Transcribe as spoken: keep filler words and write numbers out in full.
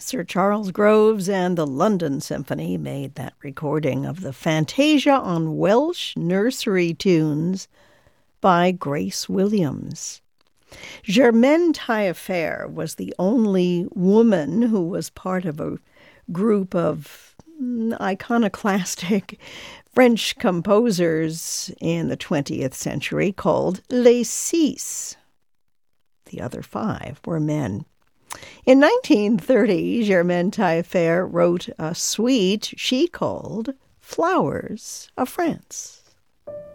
Sir Charles Groves and the London Symphony made that recording of the Fantasia on Welsh Nursery Tunes by Grace Williams. Germaine Taillefer was the only woman who was part of a group of iconoclastic French composers in the twentieth century called Les Six. The other five were men. In nineteen thirty, Germaine Taillefer wrote a suite she called Flowers of France.